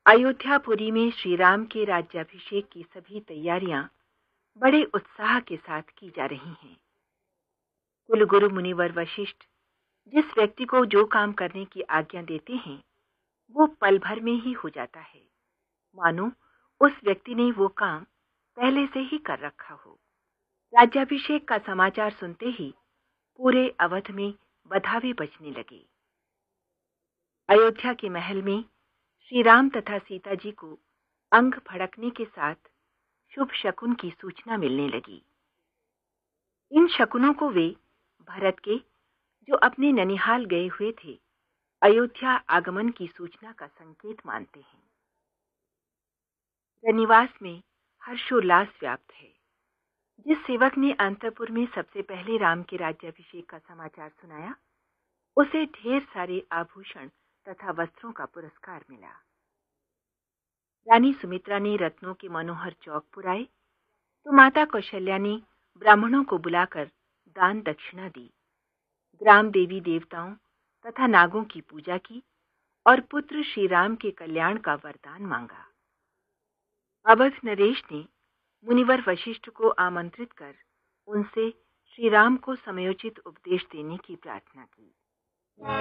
अयोध्यापुरी में श्री राम के राज्याभिषेक की सभी तैयारियां बड़े उत्साह के साथ की जा रही हैं। कुलगुरु मुनिवर वशिष्ठ जिस व्यक्ति को जो काम करने की आज्ञा देते हैं, वो पल भर में ही हो जाता है, मानो उस व्यक्ति ने वो काम पहले से ही कर रखा हो। राज्याभिषेक का समाचार सुनते ही पूरे अवध में बधावे बजने लगे। अयोध्या के महल में श्री राम तथा सीता जी को अंग फड़कने के साथ शुभ शकुन की सूचना मिलने लगी। इन शकुनों को वे भरत के, जो अपने ननिहाल गए हुए थे, अयोध्या आगमन की सूचना का संकेत मानते हैं। रनिवास में हर्षोल्लास व्याप्त है। जिस सेवक ने अंतपुर में सबसे पहले राम के राज्याभिषेक का समाचार सुनाया, उसे ढेर सारे आभूषण तथा वस्त्रों का पुरस्कार मिला। रानी सुमित्रा ने रत्नों के मनोहर चौक पुराए, तो माता कौशल्या ने ब्राह्मणों को बुलाकर दान दक्षिणा दी, ग्राम देवी देवताओं तथा नागों की पूजा की और पुत्र श्री राम के कल्याण का वरदान मांगा। अवध नरेश ने मुनिवर वशिष्ठ को आमंत्रित कर उनसे श्री राम को समयोचित उपदेश देने की प्रार्थना की।